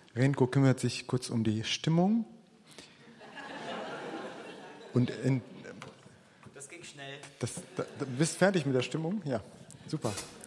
Renko kümmert sich kurz um die Stimmung. Und das ging schnell. Du bist fertig mit der Stimmung? Ja, super.